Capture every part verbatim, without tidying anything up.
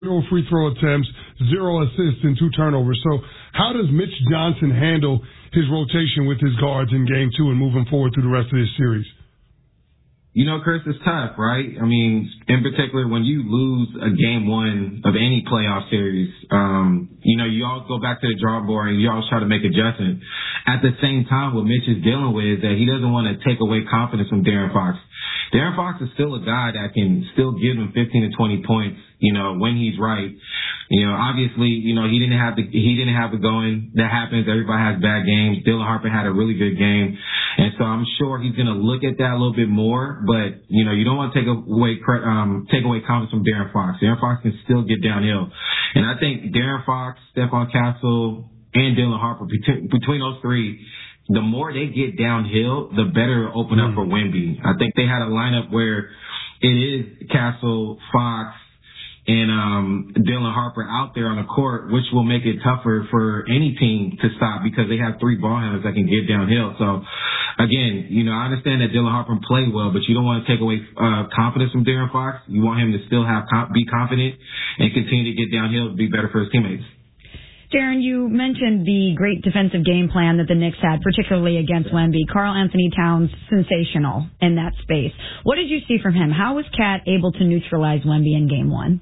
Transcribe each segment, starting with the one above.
zero free throw attempts, zero assists, and two turnovers. So how does Mitch Johnson handle his rotation with his guards in game two and moving forward through the rest of this series? You know, Chris, it's tough, right? I mean, in particular, when you lose a game one of any playoff series, um, you know, you always go back to the drawing board and you always try to make adjustments. At the same time, what Mitch is dealing with is that he doesn't want to take away confidence from De'Aaron Fox. De'Aaron Fox is still a guy that can still give him fifteen to twenty points, you know, when he's right. You know, obviously, you know, he didn't have the, he didn't have it going. That happens. Everybody has bad games. Dylan Harper had a really good game. And so I'm sure he's going to look at that a little bit more, but, you know, you don't want to take away, um, take away confidence from De'Aaron Fox. De'Aaron Fox can still get downhill. And I think De'Aaron Fox, Stephon Castle, and Dylan Harper, between, between those three, the more they get downhill, the better it'll open up for Wemby. I think they had a lineup where it is Castle, Fox, and um, Dylan Harper out there on the court, which will make it tougher for any team to stop because they have three ball handlers that can get downhill. So, again, you know, I understand that Dylan Harper played well, but you don't want to take away uh, confidence from De'Aaron Fox. You want him to still have be confident and continue to get downhill to be better for his teammates. Darren, you mentioned the great defensive game plan that the Knicks had, particularly against Wemby. Karl Anthony Towns, sensational in that space. What did you see from him? How was Cat able to neutralize Wemby in game one?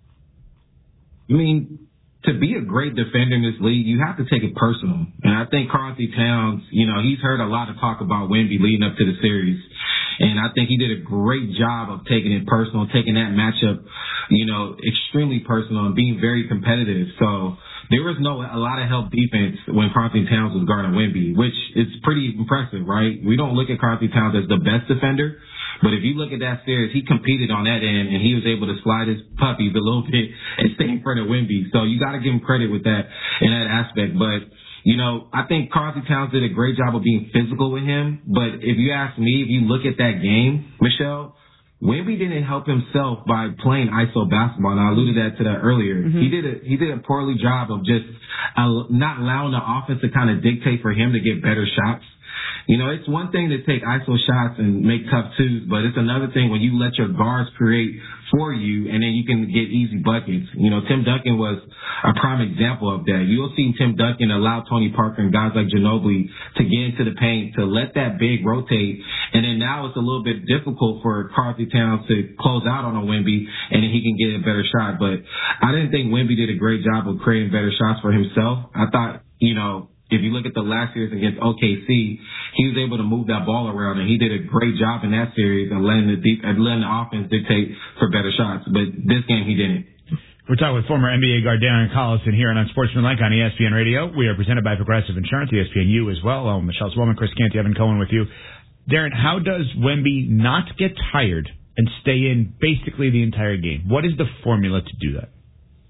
I mean, to be a great defender in this league, you have to take it personal. And I think Karl Anthony Towns, you know, he's heard a lot of talk about Wemby leading up to the series. And I think he did a great job of taking it personal, taking that matchup, you know, extremely personal and being very competitive. So there was no a lot of help defense when Karl Anthony Towns was guarding Wemby, which is pretty impressive, right? We don't look at Karl Anthony Towns as the best defender, but if you look at that series, he competed on that end, and he was able to slide his puppies a little bit and stay in front of Wemby. So you got to give him credit with that in that aspect. But, you know, I think Karl Anthony Towns did a great job of being physical with him. But if you ask me, if you look at that game, Michelle, Wemby didn't help himself by playing I S O basketball, and I alluded that to that earlier. Mm-hmm. He did a he did a poorly job of just uh, not allowing the offense to kind of dictate for him to get better shots. You know, it's one thing to take I S O shots and make tough twos, but it's another thing when you let your guards create for you and then you can get easy buckets. You know, Tim Duncan was a prime example of that. You'll see Tim Duncan allow Tony Parker and guys like Ginobili to get into the paint, to let that big rotate, and then now it's a little bit difficult for Karl Anthony Towns to close out on a Wemby and then he can get a better shot. But I didn't think Wemby did a great job of creating better shots for himself. I thought, you know, if you look at the last series against O K C, he was able to move that ball around, and he did a great job in that series and letting the deep and letting the offense dictate for better shots. But this game, he didn't. We're talking with former N B A guard Darren Collison here on Unsportsmanlike on E S P N Radio. We are presented by Progressive Insurance, E S P N U as well. Oh, Michelle Swellman, Chris Canty, Evan Cohen with you. Darren, how does Wemby not get tired and stay in basically the entire game? What is the formula to do that?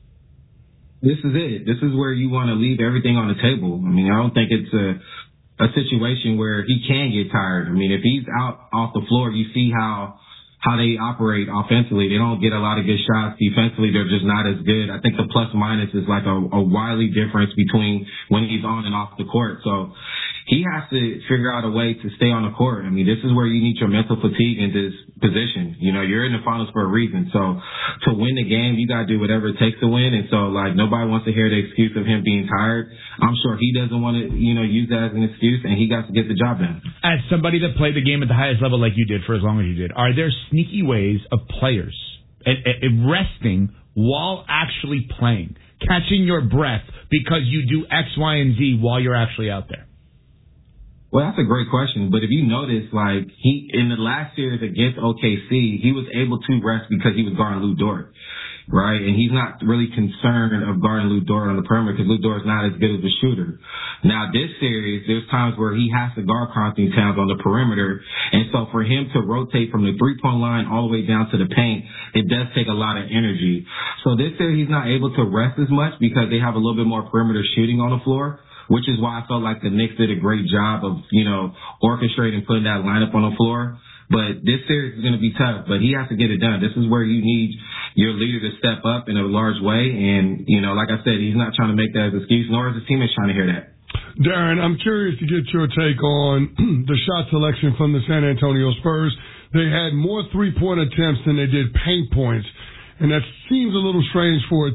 This is it. This is where you want to leave everything on the table. I mean, I don't think it's a a situation where he can get tired. I mean, if he's out off the floor, you see how how they operate offensively. They don't get a lot of good shots. Defensively, they're just not as good. I think the plus minus is like a, a wily difference between when he's on and off the court. So he has to figure out a way to stay on the court. I mean, this is where you need your mental fatigue in this position. You know, you're in the finals for a reason. So to win the game, you got to do whatever it takes to win. And so, like, nobody wants to hear the excuse of him being tired. I'm sure he doesn't want to, you know, use that as an excuse, and he got to get the job done. As somebody that played the game at the highest level like you did for as long as you did, are there sneaky ways of players at, at, at resting while actually playing, catching your breath because you do X, Y, and Z while you're actually out there? Well, that's a great question. But if you notice, like, he in the last series against O K C, he was able to rest because he was guarding Lou Dort, right? And he's not really concerned of guarding Lou Dort on the perimeter because Lou Dort's not as good as a shooter. Now, this series, there's times where he has to guard Karl Anthony Towns on the perimeter. And so for him to rotate from the three-point line all the way down to the paint, it does take a lot of energy. So this series, he's not able to rest as much because they have a little bit more perimeter shooting on the floor, which is why I felt like the Knicks did a great job of, you know, orchestrating, putting that lineup on the floor. But this series is going to be tough, but he has to get it done. This is where you need your leader to step up in a large way. And, you know, like I said, he's not trying to make that as an excuse, nor is his teammates trying to hear that. Darren, I'm curious to get your take on the shot selection from the San Antonio Spurs. They had more three-point attempts than they did paint points. and that seems a little strange for a